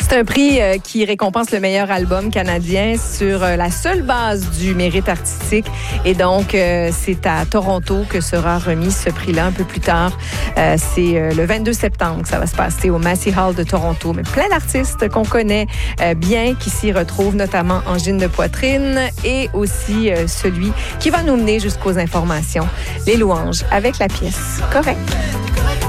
C'est un prix qui récompense le meilleur album canadien sur la seule base du mérite artistique. Et donc, c'est à Toronto que sera remis ce prix-là un peu plus tard. C'est le 22 septembre que ça va se passer au Massey Hall de Toronto. Mais plein d'artistes qu'on connaît bien qui s'y retrouvent, notamment Angine de Poitrine et aussi celui qui va nous mener jusqu'aux informations, Les Louanges, avec la pièce Correct.